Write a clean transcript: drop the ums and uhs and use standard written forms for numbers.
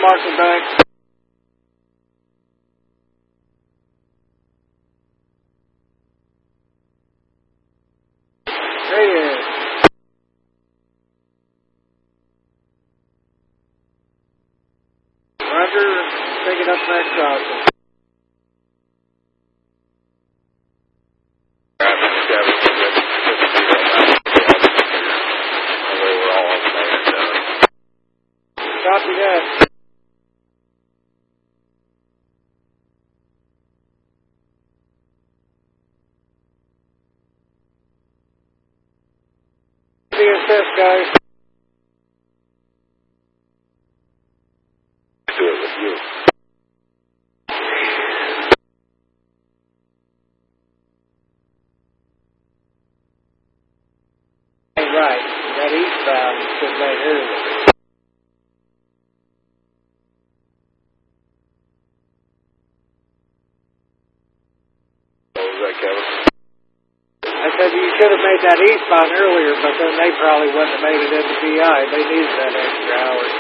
marking back. There he is. Roger, take it up next crossing. Copy that. Assist, guys. Do it with you. Right. That eastbound should make early. What was that, Kevin? I said you should have made that eastbound earlier, but then they probably wouldn't have made it into PI. They needed that extra hour.